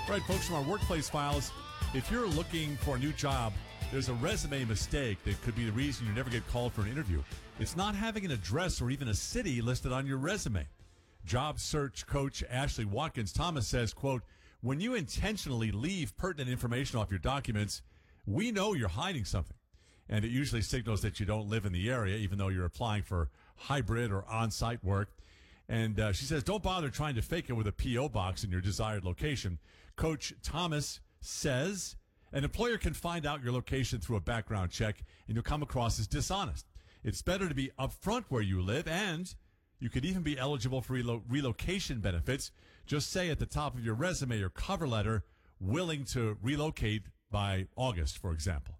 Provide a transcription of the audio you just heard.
Right, folks, from our workplace files, if you're looking for a new job, there's a resume mistake that could be the reason you never get called for an interview. It's not having an address or even a city listed on your resume. Job search coach Ashley Watkins Thomas says, quote, "When you intentionally leave pertinent information off your documents, we know you're hiding something. And it usually signals that you don't live in the area, even though you're applying for hybrid or on-site work." And she says, don't bother trying to fake it with a P.O. box in your desired location. Coach Thomas says an employer can find out your location through a background check, and you'll come across as dishonest. It's better to be upfront where you live, and you could even be eligible for relocation benefits. Just say at the top of your resume or cover letter, willing to relocate by August, for example.